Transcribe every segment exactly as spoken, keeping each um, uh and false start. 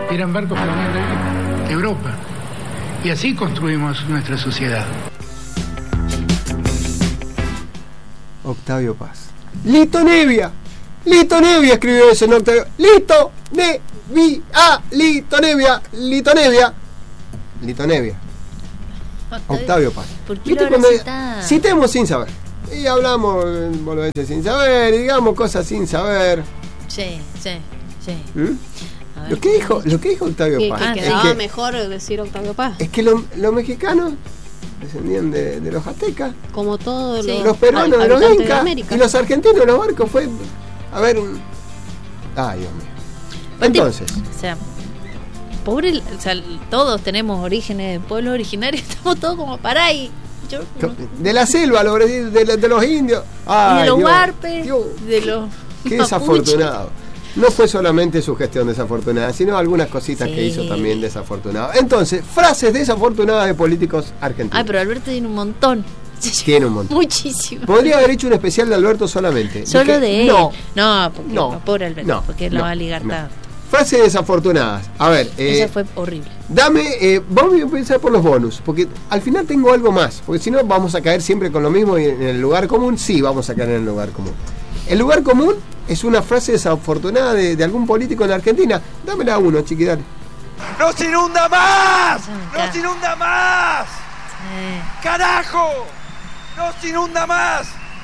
eran barcos que venían de Europa. Y así construimos nuestra sociedad. Octavio Paz. Lito Nevia. Lito Nevia escribió eso, no Octavio. Lito Nevia. Ah, Lito Nevia. Lito Nevia. Lito Nevia. Octavio, Octavio Paz. ¿Por qué ¿Viste lo cuando recitás? citemos sin saber? Y hablamos boludeces sin saber, digamos cosas sin saber. Sí, sí, sí. ¿Mm? A ver, Lo que dijo, lo que dijo Octavio Que, Paz. que Ah, es quedaba que, mejor decir Octavio Paz. es que lo- los mexicanos descendían de, de los aztecas, Como todos Sí. los, los peruanos de los habitantes de incas América. y los argentinos de los barcos. Fue, a ver, un... ay, Dios mío. Entonces, O sea, pobre, o sea, todos tenemos orígenes de pueblos originarios, estamos todos como para ahí. Yo, de la selva, los brasileños, de, de los indios, y ay, de los Dios, huarpes, Dios, de los qué mapuches. desafortunado. No fue solamente su gestión desafortunada, sino algunas cositas Sí. que hizo también desafortunado. Entonces, frases desafortunadas de políticos argentinos. Ay, pero Alberto tiene un montón. Tiene un montón. Muchísimo. Podría haber hecho un especial de Alberto solamente. Solo Dije, de él. No. No, porque No. pobre Alberto, No. porque lo No. va a ligar No. tanto. Frases desafortunadas. A ver, eh, Esa fue horrible. dame, eh, vamos a empezar por los bonus, porque al final tengo algo más, porque si no vamos a caer siempre con lo mismo y en el lugar común, sí, vamos a caer en el lugar común. El lugar común es una frase desafortunada de, de algún político en la Argentina. Dámela a uno, chiqui, dale. ¡No se inunda más! Eso me ¡No encanta. se inunda más! Sí, ¡Carajo! ¡No se inunda más!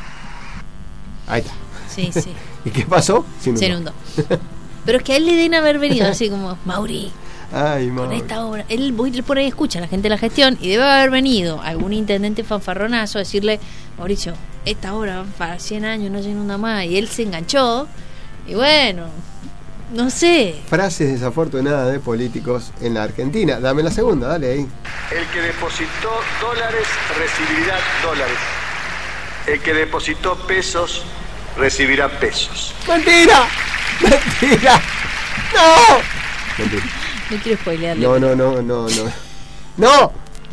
Ahí está. sí, sí. ¿Y qué pasó? Se Se inundó. Pero es que a él le deben haber venido así como, Mauri, Ay, con madre. esta obra. Él voy por ahí escucha a la gente de la gestión y debe haber venido algún intendente fanfarronazo a decirle, Mauricio, esta obra va para cien años, no se inunda más. Y él se enganchó. Y bueno, no sé. Frases desafortunadas de políticos en la Argentina. Dame la segunda, dale ahí. El que depositó dólares recibirá dólares. El que depositó pesos recibirá pesos. ¡Mentira! ¡Mentira! ¡No! Mentira. No quiero spoilearle. No, no, no, no, no. ¡No!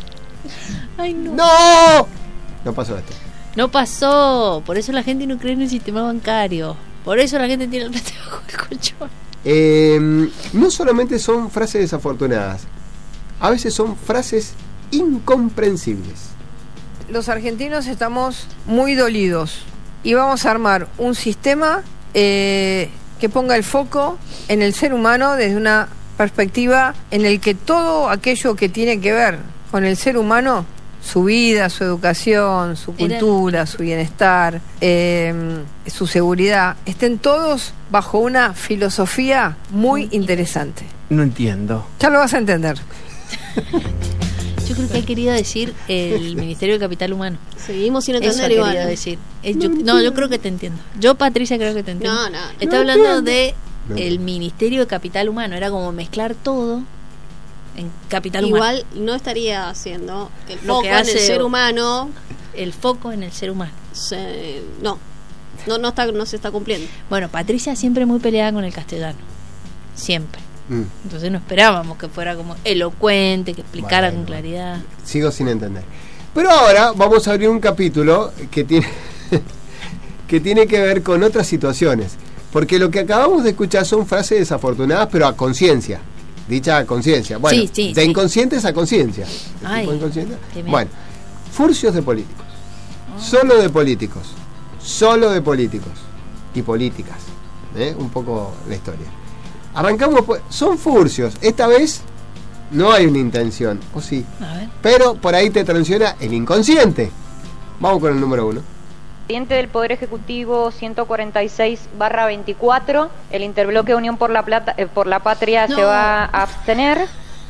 Ay, no. ¡No! No pasó esto. No pasó. Por eso la gente no cree en el sistema bancario. Por eso la gente tiene el plata bajo el colchón. Eh, no solamente son frases desafortunadas, a veces son frases incomprensibles. Los argentinos estamos muy dolidos y vamos a armar un sistema eh, que ponga el foco en el ser humano desde una perspectiva en el que todo aquello que tiene que ver con el ser humano, su vida, su educación, su Era- cultura, su bienestar, eh, su seguridad, estén todos bajo una filosofía muy interesante. No entiendo. Ya lo vas a entender. Yo creo que él quería decir el Ministerio de Capital Humano. Seguimos sin Eso entender quería igual. decir. Eh, yo- no, yo creo que te entiendo. Yo, Patricia, creo que te entiendo. No, no, no. Está No hablando entiendo. de No el entiendo. Ministerio de Capital Humano. Era como mezclar todo en capital humano. Igual no estaría haciendo el Lo foco que en hace- el ser humano. El foco en el ser humano. Se, no, no, no está, no se está cumpliendo. Bueno, Patricia siempre muy peleada con el castellano. Siempre. Mm, Entonces no esperábamos que fuera como elocuente, que explicara Bueno. con claridad. sigo sin entender. Pero ahora vamos a abrir un capítulo que tiene que tiene que ver con otras situaciones, porque lo que acabamos de escuchar son frases desafortunadas, pero a conciencia, dicha a conciencia. Bueno, Sí, sí, de sí. inconscientes a conciencia. ¿De Ay, tipo inconsciente? qué miedo. Bueno, furcios de políticos, solo de políticos, solo de políticos y políticas. ¿eh? Un poco la historia. Arrancamos, pues, son furcios. Esta vez no hay una intención, o sí, A ver. pero por ahí te traiciona el inconsciente. Vamos con el número uno. Presidente del Poder Ejecutivo ciento cuarenta y seis barra veinticuatro, el interbloque Unión por la Plata, eh, por la Patria No. se va a abstener.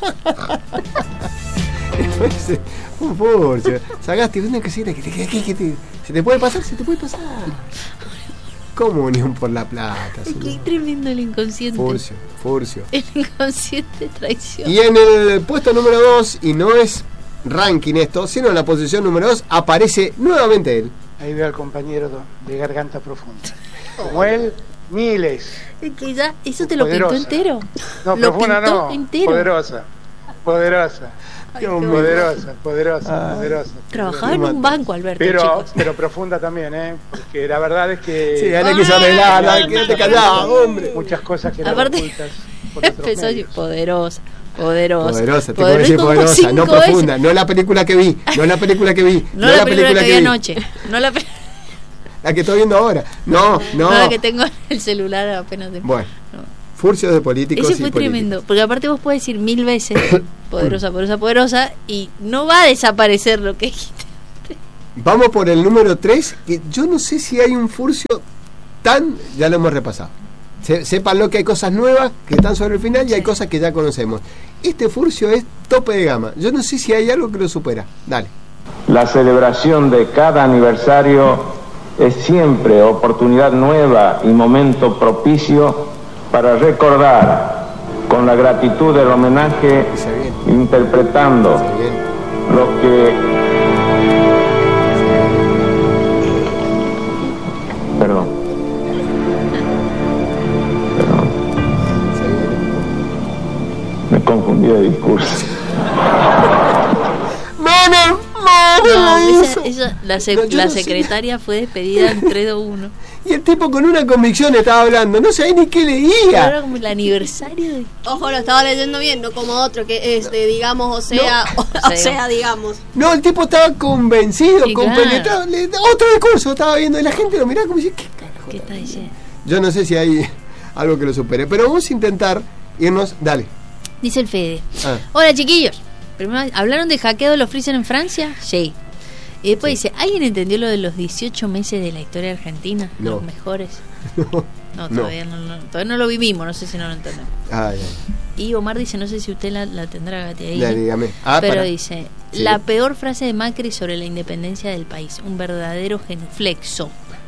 Un furcio. Sagasti, vos tenés que decirle que te, que, que- que te- se te puede pasar, se te puede pasar. ¿Cómo Unión por la Plata? Es que señor? es tremendo el inconsciente. Furcio, furcio. El inconsciente traición. Y en el puesto número dos, y no es ranking esto, sino en la posición número dos, aparece nuevamente él. Ahí veo al compañero de garganta profunda. Como él, miles. Es que ya, eso te lo pintó Poderosa. entero. No, Lo profunda pintó no. entero. Poderosa. Poderosa. Ay, Dios qué mío. Poderosa, poderosa, Ay. poderosa. Trabajaba en un banco, Alberto, Pero, chicos. pero profunda también, ¿eh? Porque la verdad es que Sí, Ana quiso arreglar, no, ay, no, quédate no, callado, no. hombre. muchas cosas que eran Aparte- ocultas. por otros Empezó así, medios. poderosa, poderosa. Poderosa, tengo que decir como poderosa, no cinco profunda, veces. no la película que vi, no la película que vi, No, la, película, que vi anoche. No la, pe- la que estoy viendo ahora. No, no. no la que tengo en el celular apenas de... Bueno, No. furcios de políticos. Ese y fue políticos. tremendo, porque aparte vos podés decir mil veces poderosa, poderosa, poderosa, y no va a desaparecer lo que dijiste. Vamos por el número tres, que yo no sé si hay un furcio tan... Ya lo hemos repasado. Se, sépanlo que hay cosas nuevas que están sobre el final y hay cosas que ya conocemos. Este furcio es tope de gama. Yo no sé si hay algo que lo supera. Dale. La celebración de cada aniversario es siempre oportunidad nueva y momento propicio para recordar con la gratitud del homenaje, interpretando lo que... Perdón. Perdón. Me confundí de discurso. ¡Mano! No, esa, esa, la, sec- No, yo la no sé. secretaria fue despedida en tres, dos, uno. Y el tipo con una convicción estaba hablando. No sabía ni qué Pero leía. era como el aniversario de... Ojo, lo estaba leyendo bien, no como otro que es de, digamos, o sea, o, sea, sea, digamos. No, el tipo estaba convencido, Sí, compenetrado. Le- Otro discurso estaba viendo y la gente lo miraba como dice, ¿qué carajo? ¿Qué está diciendo? Yo no sé si hay algo que lo supere, pero vamos a intentar irnos. Dale. Dice el Fede. Ah. Hola, chiquillos. Primero, ¿hablaron de hackeo de los freezer en Francia? Sí. Y después dice, ¿alguien entendió lo de los dieciocho meses de la historia argentina? No. Los mejores. No. No, todavía no. No, todavía no lo vivimos, no sé si no lo entendemos. Ay, ay. Y Omar dice, no sé si usted la, la tendrá, Gati, ahí. Dale, dígame. Ah, pero para. dice, Sí. la peor frase de Macri sobre la independencia del país, un verdadero genuflexo.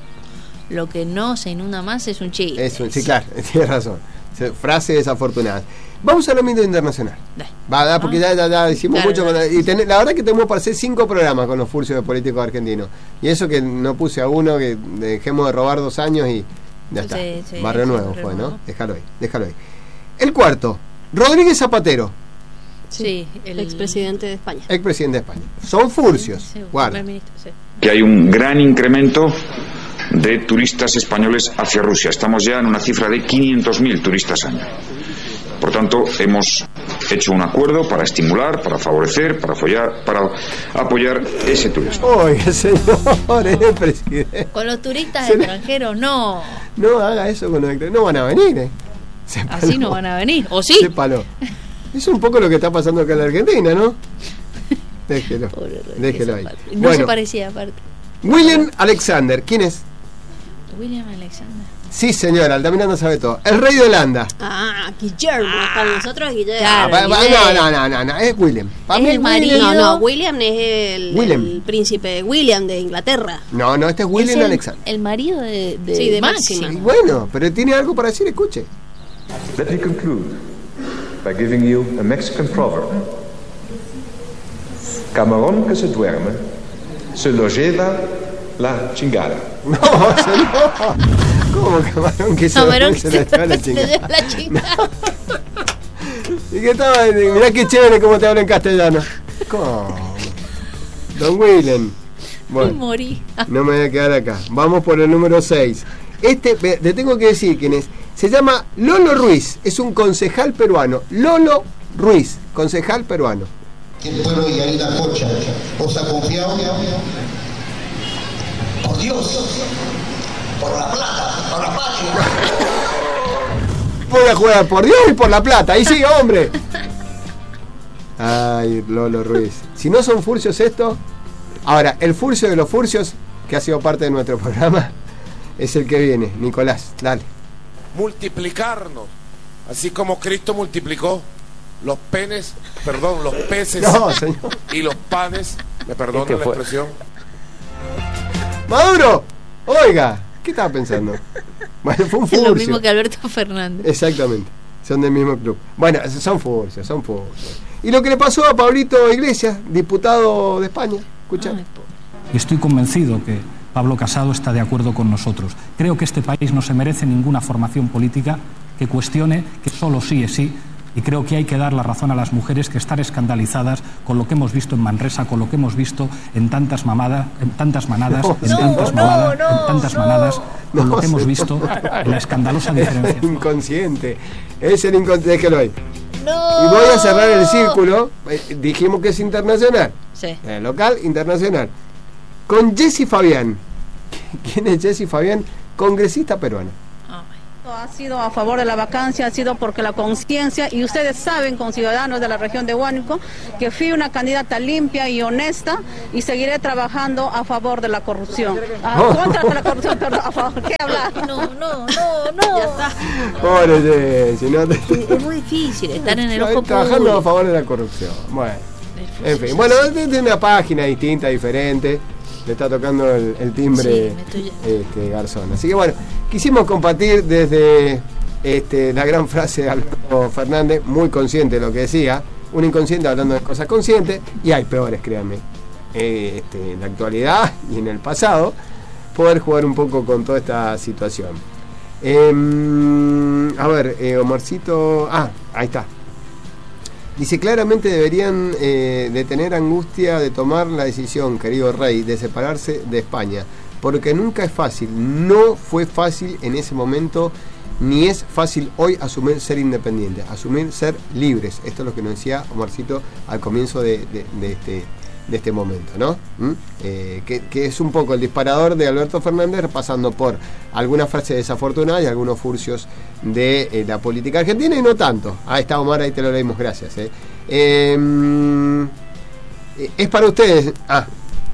Lo que no se inunda más es un chiste. Eso, sí, claro, tienes razón. Se- Frase desafortunada. Vamos al ámbito internacional. Dale. Va, da, porque ya, ya, ya hicimos Claro, mucho. con- dale. y ten- la verdad que tenemos para hacer cinco programas con los furcios de políticos argentinos. Y eso que no puse a uno, que dejemos de robar dos años y ya está. Sí, sí, Barrio sí, nuevo Barrio fue, Nuevo. ¿no? Déjalo ahí, déjalo ahí. El cuarto, Rodríguez Zapatero, Sí, el Expresidente de España. expresidente de España. Son furcios. Sí, Guarda. primer ministro, sí. Que hay un gran incremento de turistas españoles hacia Rusia. Estamos ya en una cifra de quinientos mil turistas año. Por tanto, hemos hecho un acuerdo para estimular, para favorecer, para apoyar, para apoyar ese turismo. Oiga, señor, es el presidente. Con los turistas Se le- extranjeros, no. No haga eso con los extranjeros. No van a venir, ¿eh? Así Sépalo. no van a venir. ¿O sí? Sépalo. Es un poco lo que está pasando acá en la Argentina, ¿no? Déjelo. Pobre Rodríguez Déjelo ahí. Zapatero. No Bueno, se parecía aparte. William Alexander, ¿quién es? William Alexander. Sí, señora, Altamiranda sabe todo. El rey de Holanda. Ah, Guillermo, para nosotros Guillermo. Claro. Ah, va- va- Guillermo. no, no, no, no, no, es William. Pa' Es mí el marido. William- No, no, William es el, William. el príncipe William de Inglaterra. No, no, este es William Es el, Alexander. el marido de, de, Sí, de Máxima. Máxima. Y bueno, pero tiene algo para decir, escuche. Let me conclude by giving you a Mexican proverb. Camarón que se duerme, se lo lleva la chingada. No, señor. ¿Cómo camarón que se Camarón se que la lleva la se chingada? lleva la chingada. ¿Y qué estaba? Mirá qué chévere cómo te habla en castellano. ¿Cómo? Don William. Me Bueno, morí. no me voy a quedar acá. Vamos por el número seis. Este, ve- te tengo que decir quién es. Se llama Lolo Ruiz. Es un concejal peruano. Lolo Ruiz, concejal peruano. El pueblo de Yarina Cocha os ha confiado por Dios, por la plata, por la patria. Voy a jugar por Dios y por la plata. Ahí sí, hombre. Ay, Lolo Ruiz. Si no son furcios esto. Ahora, el furcio de los furcios, que ha sido parte de nuestro programa, es el que viene. Nicolás, dale. Multiplicarnos, así como Cristo multiplicó los penes, perdón, los peces No, señor. y los panes, me perdonan ¿Qué la fue? expresión. Maduro, oiga, ¿qué estaba pensando? Bueno, fue un Es lo furcio. mismo que Alberto Fernández. Exactamente, son del mismo club. Bueno, son furcios, son furcios. Y lo que le pasó a Pablito Iglesias, diputado de España, escucha. Ay, po- Estoy convencido que Pablo Casado está de acuerdo con nosotros. Creo que este país no se merece ninguna formación política que cuestione que solo sí es sí Y creo que hay que dar la razón a las mujeres que están escandalizadas con lo que hemos visto en Manresa, con lo que hemos visto en tantas mamadas, en tantas manadas, No, en no, tantas no, mamadas, no, en tantas no. manadas, con No, lo que hemos señor. visto en la escandalosa diferencia. Es el inconsciente. Es el inconsciente. Déjelo ahí. No. Y voy a cerrar el círculo. Eh, Dijimos que es internacional. Sí. Eh, local, internacional. Con Jessy Fabián. ¿Quién es Jessy Fabián? Congresista peruana. Ha sido a favor de la vacancia, ha sido porque la conciencia, y ustedes saben, conciudadanos de la región de Huánuco, que fui una candidata limpia y honesta y seguiré trabajando a favor de la corrupción. A, Oh. Contra la corrupción, perdón, a favor. ¿Qué hablar? No, no, no, no. Ya está. Pobre Jessy, ¿no? Es muy difícil estar en el ojo Trabajando público. a favor de la corrupción. Bueno. En fin. Bueno, es una página distinta, diferente. Le está tocando el, el timbre Sí, me estoy- este, Garzón. Así que bueno, quisimos compartir desde este, la gran frase de Alberto Fernández, muy consciente de lo que decía, un inconsciente hablando de cosas conscientes, y hay peores, créanme, eh, este, en la actualidad y en el pasado, poder jugar un poco con toda esta situación. Eh, a ver, eh, Omarcito, ah, ahí está. Dice, claramente deberían eh, de tener angustia de tomar la decisión, querido rey, de separarse de España, porque nunca es fácil, no fue fácil en ese momento, ni es fácil hoy asumir ser independientes, asumir ser libres. Esto es lo que nos decía Omarcito al comienzo de, de, de este, de este momento, ¿no? ¿Mm? Eh, que, que es un poco el disparador de Alberto Fernández, pasando por algunas frases desafortunadas y algunos furcios de eh, la política argentina, y no tanto. Ahí está, Omar, ahí te lo leímos, gracias. Eh. Eh, es para ustedes. Ah,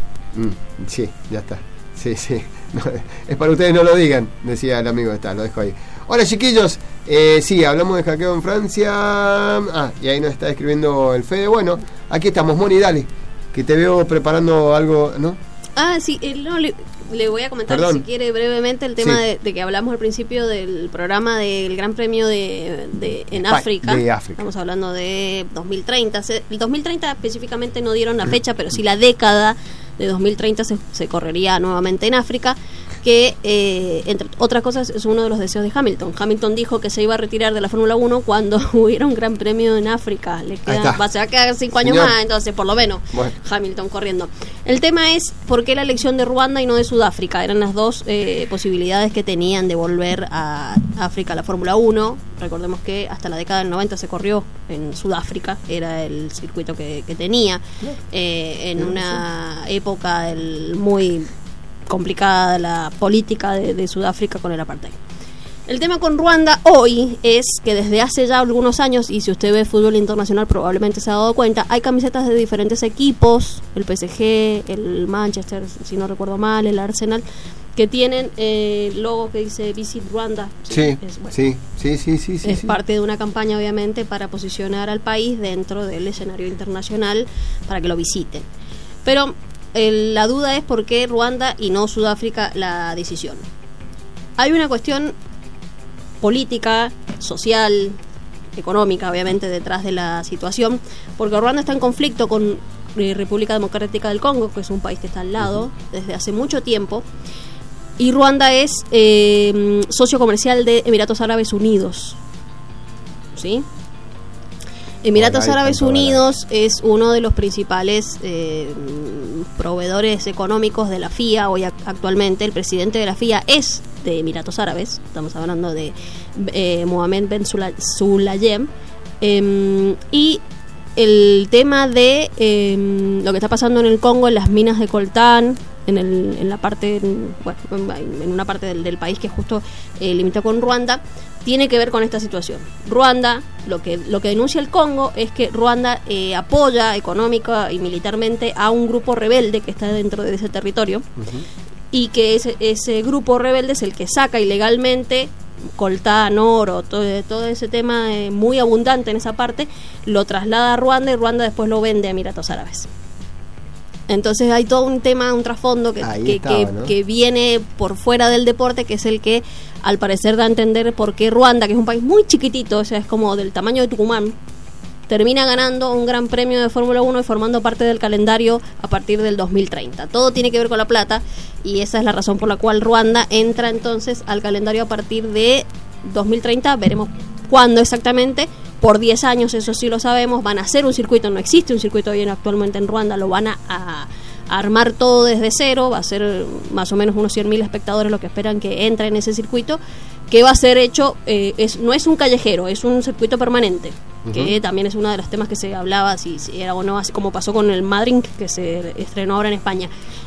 mm, sí, ya está. Sí, sí. No, es para ustedes, no lo digan, decía el amigo. Está, lo dejo ahí. Hola, chiquillos. Eh, sí, hablamos de hackeo en Francia. Ah, y ahí nos está escribiendo el Fede. Bueno, aquí estamos, Moni, dale. Que te veo preparando algo, ¿no? Ah, sí, eh, no, le, le voy a comentar, Perdón. si quiere, brevemente el tema Sí. de, de que hablamos al principio del programa del Gran Premio de, de en Pa- África. de África. Estamos hablando de dos mil treinta. Se- el dos mil treinta específicamente no dieron la fecha, pero sí la década de dos mil treinta se, se correría nuevamente en África, que eh, entre otras cosas es uno de los deseos de Hamilton. Hamilton dijo que se iba a retirar de la Fórmula uno cuando hubiera un Gran Premio en África. Le queda, está. va, se va a quedar cinco años Señor. más, entonces por lo menos Bueno. Hamilton corriendo. El tema es por qué la elección de Ruanda y no de Sudáfrica. Eran las dos eh, posibilidades que tenían de volver a África a la Fórmula uno. Recordemos que hasta la década del noventa se corrió en Sudáfrica, era el circuito que, que tenía, eh, en una época del, muy complicada la política de, de Sudáfrica con el apartheid. El tema con Ruanda hoy es que desde hace ya algunos años, y si usted ve fútbol internacional probablemente se ha dado cuenta, hay camisetas de diferentes equipos, el P S G, el Manchester, si no recuerdo mal, el Arsenal, que tienen eh, el logo que dice Visit Rwanda. Sí, es, bueno, sí, sí, sí, sí, sí, es sí. parte de una campaña obviamente para posicionar al país dentro del escenario internacional para que lo visiten. Pero el, la duda es por qué Ruanda y no Sudáfrica la decisión. Hay una cuestión política, social, económica obviamente detrás de la situación, porque Ruanda está en conflicto con eh, República Democrática del Congo, que es un país que está al lado desde hace mucho tiempo, y Ruanda es eh, socio comercial de Emiratos Árabes Unidos, ¿sí? Emiratos Por ahí Árabes están todas las- Unidos es uno de los principales eh, proveedores económicos de la F I A. Hoy ac- actualmente el presidente de la F I A es de Emiratos Árabes. Estamos hablando de eh, Mohamed Ben Sula- Sulayem. Eh, y el tema de eh, lo que está pasando en el Congo, en las minas de coltán, en, el, en la parte, en, bueno, en una parte del, del país que justo eh, limita con Ruanda, tiene que ver con esta situación. Ruanda, lo que lo que denuncia el Congo es que Ruanda eh, apoya económica y militarmente a un grupo rebelde que está dentro de ese territorio, y que ese, ese grupo rebelde es el que saca ilegalmente coltán, oro, todo, todo ese tema eh, muy abundante en esa parte, lo traslada a Ruanda y Ruanda después lo vende a Emiratos Árabes. Entonces hay todo un tema, un trasfondo que, Ahí que, estaba, que, ¿no? que viene por fuera del deporte, que es el que al parecer da a entender por qué Ruanda, que es un país muy chiquitito, o sea, es como del tamaño de Tucumán, termina ganando un gran premio de Fórmula uno y formando parte del calendario a partir del dos mil treinta. Todo tiene que ver con la plata, y esa es la razón por la cual Ruanda entra entonces al calendario a partir de dos mil treinta. Veremos cuándo exactamente, por diez años, eso sí lo sabemos. Van a hacer un circuito, no existe un circuito bien actualmente en Ruanda, lo van a, a, a armar todo desde cero, va a ser más o menos unos cien mil espectadores lo que esperan que entre en ese circuito, que va a ser hecho, eh, es, no es un callejero, es un circuito permanente, uh-huh. que también es uno de los temas que se hablaba, si, si era o no, así como pasó con el Madrid, que se estrenó ahora en España.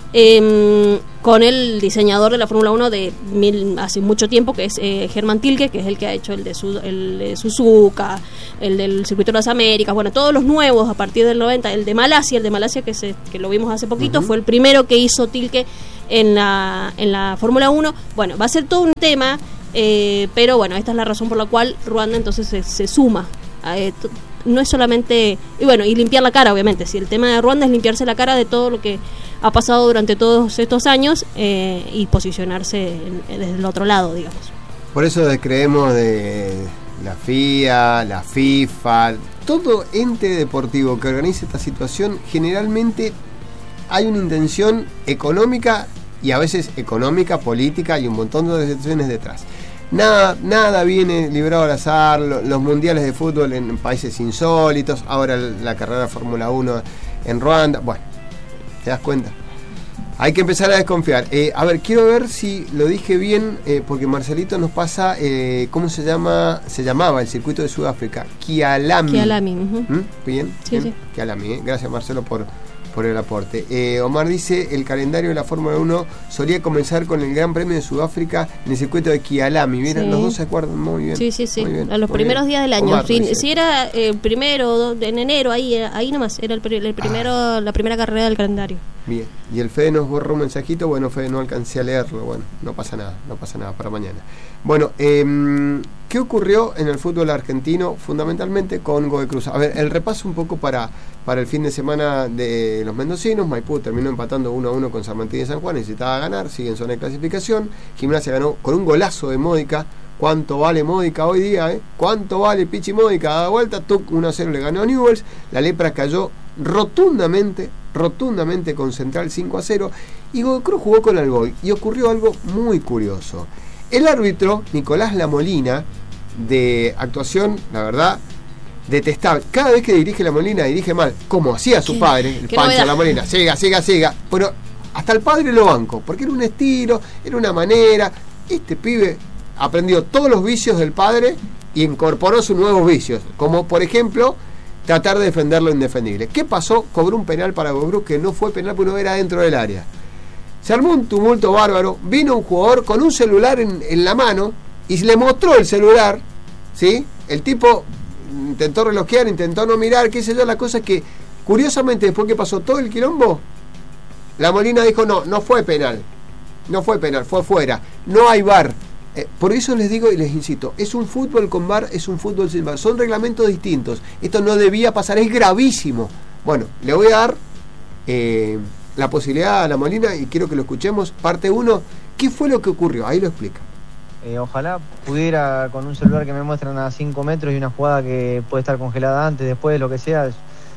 Eh, con el diseñador de la Fórmula uno de mil, hace mucho tiempo, que es eh, Hermann Tilke, que es el que ha hecho el de, su, el de Suzuka, el del Circuito de las Américas, bueno, todos los nuevos a partir del noventa, el de Malasia, el de Malasia que, se, que lo vimos hace poquito, uh-huh. fue el primero que hizo Tilke en la, en la Fórmula uno. Bueno, va a ser todo un tema, eh, pero bueno, esta es la razón por la cual Ruanda entonces se, se suma a esto. No es solamente, y bueno, y limpiar la cara, obviamente. Si el tema de Ruanda es limpiarse la cara de todo lo que ha pasado durante todos estos años, eh, y posicionarse en, en, desde el otro lado, digamos. Por eso creemos de la F I A, la FIFA, todo ente deportivo que organice esta situación, generalmente hay una intención económica, y a veces económica, política, y un montón de decisiones detrás. Nada, nada viene librado al azar, los mundiales de fútbol en países insólitos, ahora la carrera de Fórmula uno en Ruanda, bueno, ¿te das cuenta? Hay que empezar a desconfiar. Eh, a ver, quiero ver si lo dije bien, eh, porque Marcelito nos pasa, eh, ¿cómo se llama? Se llamaba el circuito de Sudáfrica, Kialami. Kialami, uh-huh. ¿Mm? ¿Bien? Sí, ¿Bien? sí. Kialami, ¿eh? Gracias Marcelo por... por el aporte. Eh, Omar dice, el calendario de la Fórmula uno solía comenzar con el Gran Premio de Sudáfrica en el circuito de Kialami. ¿Vieron? Sí. Los dos se acuerdan muy bien. Sí, sí, sí. Bien, a los primeros bien. días del año. Omar, si, si era el eh, primero en enero, ahí ahí nomás, era el, el primero, ah. la primera carrera del calendario. Bien. Y el Fede nos borró un mensajito. Bueno, Fede, no alcancé a leerlo. Bueno, no pasa nada, no pasa nada para mañana. Bueno, eh, ¿qué ocurrió en el fútbol argentino fundamentalmente con Godoy Cruz? A ver, el repaso un poco para, para el fin de semana de los mendocinos. Maipú terminó empatando uno a uno con San Martín de San Juan, necesitaba ganar, sigue en zona de clasificación. Gimnasia ganó con un golazo de Módica. ¿Cuánto vale Módica hoy día? Eh? ¿Cuánto vale Pichi Módica? Da vuelta, Tuc uno a cero le ganó a Newell's. La Lepra cayó rotundamente, rotundamente con Central cinco a cero. Y Godoy Cruz jugó con Algoy. Y ocurrió algo muy curioso. El árbitro, Nicolás Lamolina, de actuación, la verdad, detestable. Cada vez que dirige Lamolina, dirige mal, como hacía su padre, el Pancho Lamolina. Siga, siga, siga. Pero hasta el padre lo banco, porque era un estilo, era una manera. Este pibe aprendió todos los vicios del padre y incorporó sus nuevos vicios, como por ejemplo tratar de defender lo indefendible. ¿Qué pasó? Cobró un penal para Godoy Cruz que no fue penal porque no era dentro del área. Se armó un tumulto bárbaro, vino un jugador con un celular en, en la mano y le mostró el celular, ¿sí? El tipo intentó relojear, intentó no mirar, qué sé yo, la cosa es que curiosamente después que pasó todo el quilombo, la Molina dijo no, no fue penal, no fue penal, fue fuera, no hay V A R. Eh, por eso les digo y les insisto, es un fútbol con V A R, es un fútbol sin V A R, son reglamentos distintos, esto no debía pasar, es gravísimo. Bueno, le voy a dar eh, la posibilidad a la Molina y quiero que lo escuchemos, parte uno, ¿qué fue lo que ocurrió? Ahí lo explica. Eh, ojalá pudiera con un celular que me muestran a cinco metros y una jugada que puede estar congelada antes, después, lo que sea,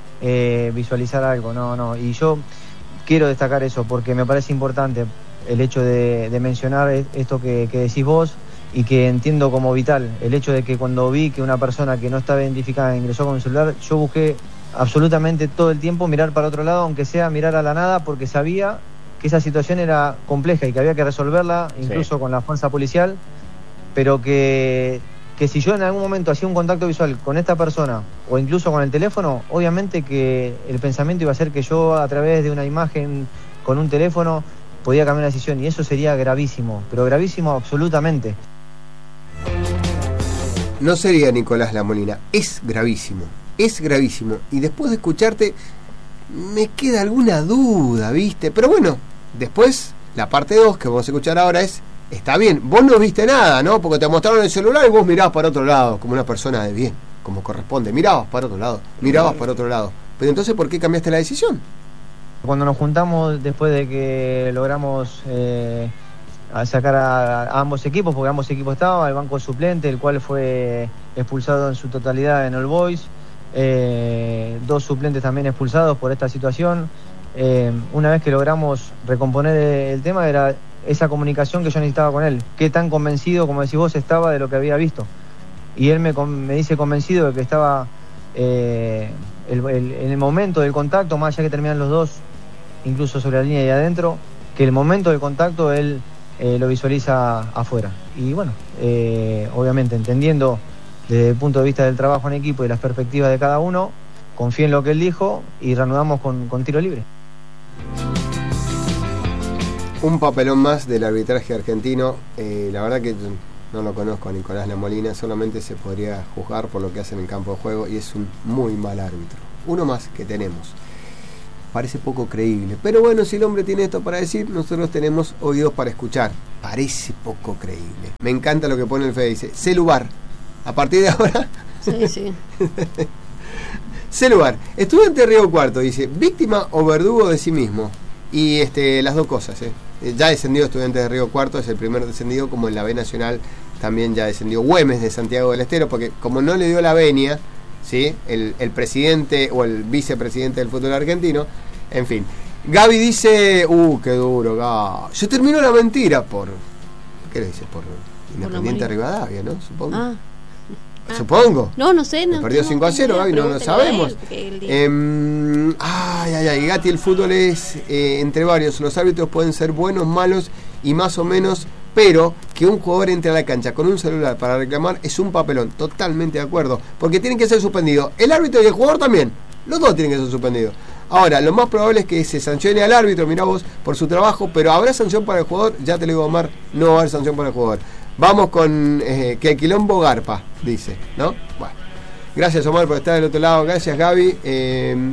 eh, visualizar algo, no, no, y yo quiero destacar eso porque me parece importante el hecho de, de mencionar esto que, que decís vos y que entiendo como vital, el hecho de que cuando vi que una persona que no estaba identificada ingresó con un celular, yo busqué absolutamente todo el tiempo mirar para otro lado, aunque sea mirar a la nada, porque sabía que esa situación era compleja y que había que resolverla, incluso sí, con la fuerza policial, pero que, que si yo en algún momento hacía un contacto visual con esta persona o incluso con el teléfono, obviamente que el pensamiento iba a ser que yo a través de una imagen con un teléfono podía cambiar la decisión y eso sería gravísimo, pero gravísimo absolutamente. No sería Nicolás Lamolina, es gravísimo, es gravísimo. Y después de escucharte me queda alguna duda, ¿viste? Pero bueno, después la parte dos que vamos a escuchar ahora es, está bien, vos no viste nada, ¿no? Porque te mostraron el celular y vos mirabas para otro lado, como una persona de bien, como corresponde, mirabas para otro lado, mirabas para otro lado. Pero entonces, ¿por qué cambiaste la decisión? Cuando nos juntamos después de que logramos eh, sacar a, a ambos equipos, porque ambos equipos estaban, el banco suplente, el cual fue expulsado en su totalidad en All Boys, eh, dos suplentes también expulsados por esta situación. Eh, una vez que logramos recomponer el tema, era esa comunicación que yo necesitaba con él, qué tan convencido, como decís vos, estaba de lo que había visto. y él me, me dice convencido de que estaba eh, el, el, en el momento del contacto, más allá que terminan los dos, incluso sobre la línea de adentro, que el momento del contacto él eh, lo visualiza afuera. Y bueno, eh, obviamente entendiendo desde el punto de vista del trabajo en equipo y las perspectivas de cada uno, confié en lo que él dijo y reanudamos con, con tiro libre. Un papelón más del arbitraje argentino. Eh, la verdad que no lo conozco a Nicolás Lamolina, solamente se podría juzgar por lo que hace en el campo de juego y es un muy mal árbitro. Uno más que tenemos. Parece poco creíble, pero bueno, si el hombre tiene esto para decir, nosotros tenemos oídos para escuchar. Parece poco creíble. Me encanta lo que pone el Fede, dice Celubar. A partir de ahora. Sí, sí. Celubar. Estudiante de Río Cuarto, dice, víctima o verdugo de sí mismo. Y este, las dos cosas, ¿eh? Ya descendió Estudiantes de Río Cuarto, es el primer descendido, como en la B Nacional también ya descendió Güemes de Santiago del Estero, porque como no le dio la venia, ¿sí? el, el presidente o el vicepresidente del fútbol argentino, en fin. Gaby dice, uh, qué duro, Gaby. Yo termino la mentira por, ¿qué le dice? Por Independiente Rivadavia, ¿no? Supongo. Ah. Supongo. No, no sé. No, perdió cinco a cero, Gaby, no lo sabemos. Él, eh, ay, ay, ay, Gatti, el fútbol es eh, entre varios. Los árbitros pueden ser buenos, malos y más o menos, pero que un jugador entre a la cancha con un celular para reclamar es un papelón. Totalmente de acuerdo, porque tienen que ser suspendidos. El árbitro y el jugador también. Los dos tienen que ser suspendidos. Ahora, lo más probable es que se sancione al árbitro, mirá vos, por su trabajo, pero ¿habrá sanción para el jugador? Ya te lo digo, Omar, no va a haber sanción para el jugador. Vamos con eh, que el quilombo garpa, dice, ¿no? Bueno, gracias Omar por estar del otro lado, gracias Gaby. Eh,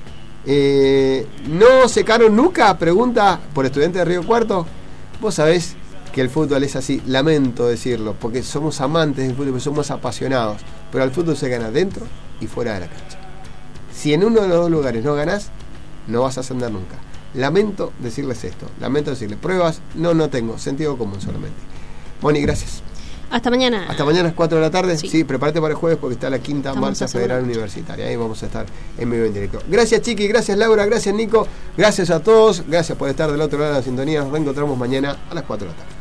eh, ¿No secaron nunca? Pregunta por Estudiante de Río Cuarto. Vos sabés que el fútbol es así, lamento decirlo, porque somos amantes del fútbol, somos apasionados, pero al fútbol se gana dentro y fuera de la cancha. Si en uno de los dos lugares no ganás, no vas a ascender nunca. Lamento decirles esto, lamento decirles pruebas, no, no tengo, sentido común solamente. Moni, gracias. Hasta mañana. Hasta mañana a las cuatro de la tarde. Sí, sí, prepárate para el jueves porque está la quinta Estamos marcha federal universitaria. Ahí vamos a estar en vivo en directo. Gracias, Chiqui, gracias, Laura, gracias, Nico. Gracias a todos. Gracias por estar del otro lado de la sintonía. Nos reencontramos mañana a las cuatro de la tarde.